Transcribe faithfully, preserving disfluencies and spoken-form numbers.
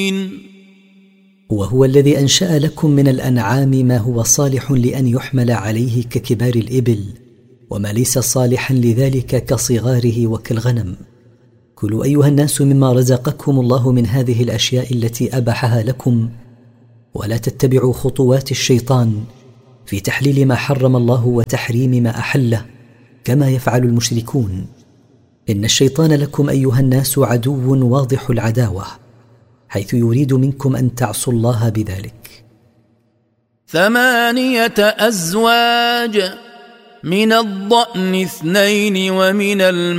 وهو الذي أنشأ لكم من الأنعام ما هو صالح لأن يحمل عليه ككبار الإبل، وما ليس صالحا لذلك كصغاره وكالغنم. كلوا أيها الناس مما رزقكم الله من هذه الأشياء التي أباحها لكم، ولا تتبعوا خطوات الشيطان في تحليل ما حرم الله وتحريم ما أحله كما يفعل المشركون. إن الشيطان لكم أيها الناس عدو واضح العداوة، حيث يريد منكم أن تعصوا الله بذلك. ثمانية أزواج، من الضأن اثنين ومن المعز